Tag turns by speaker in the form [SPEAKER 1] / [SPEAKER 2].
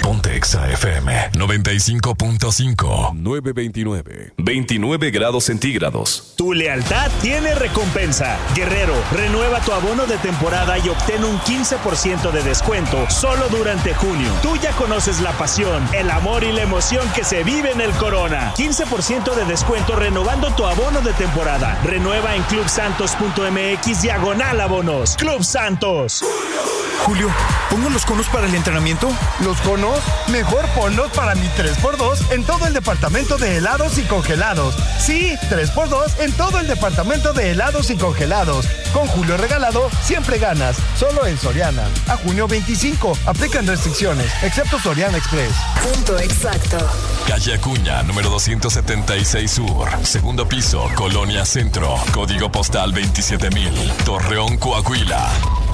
[SPEAKER 1] Ponte Exa FM 95.5.
[SPEAKER 2] 929. 29 grados centígrados.
[SPEAKER 3] Tu lealtad tiene recompensa. Guerrero, renueva tu abono de temporada y obtén un 15% de descuento solo durante junio. Tú ya conoces la pasión, el amor y la emoción que se vive en el Corona. 15% de descuento renovando tu abono de temporada. Renueva en clubsantos.mx/abonos. Club Santos.
[SPEAKER 4] Julio, ¿pongo los conos para el entrenamiento?
[SPEAKER 5] ¿Los conos? Mejor ponlos para mi 3x2 en todo el departamento de helados y congelados. Sí, 3x2 en todo el departamento de helados y congelados. Con Julio regalado, siempre ganas. Solo en Soriana. A junio 25. Aplican restricciones, excepto Soriana Express.
[SPEAKER 6] Punto exacto.
[SPEAKER 1] Calle Acuña, número 276 Sur. Segundo piso, Colonia Centro. Código postal 27,000. Torreón, Coahuila.